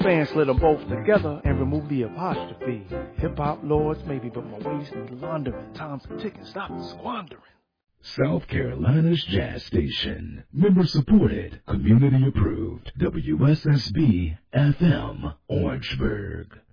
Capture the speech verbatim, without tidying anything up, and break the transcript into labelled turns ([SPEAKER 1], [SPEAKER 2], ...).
[SPEAKER 1] Fans slid them both together and removed the apostrophe. Hip-hop lords maybe, but my waist needs laundering. Time's a ticking, stop the squandering.
[SPEAKER 2] South Carolina's Jazz Station. Member supported. Community approved. W S S B F M Orangeburg.